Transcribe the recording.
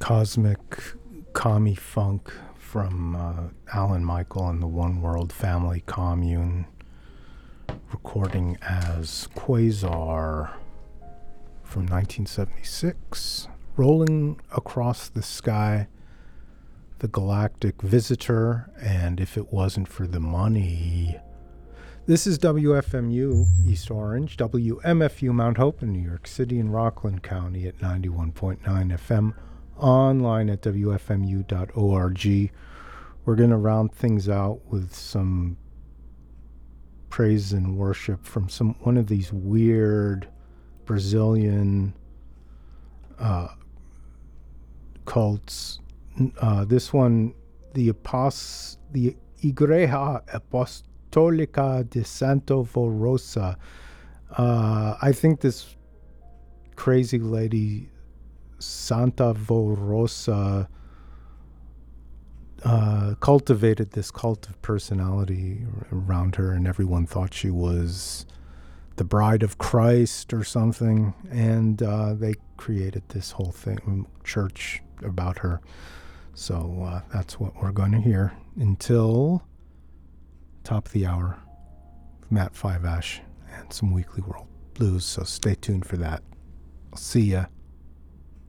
Cosmic commie funk from Alan Michael and the One World Family Commune, recording as Quasar from 1976. Rolling Across the Sky, The Galactic Visitor, and If It Wasn't for the Money. This is WFMU East Orange, WMFU Mount Hope in New York City and Rockland County at 91.9 FM, online at WFMU.org. We're going to round things out with some praise and worship from one of these weird Brazilian cults. This one, the Igreja Apostólica de Santo Vorosa. I think this crazy lady, Santa Vorosa, cultivated this cult of personality around her, and everyone thought she was the bride of Christ or something, and they created this whole thing, church, about her. So that's what we're going to hear until top of the hour, Matt Five Ash and some Weekly World Blues. So stay tuned for that. I'll see ya.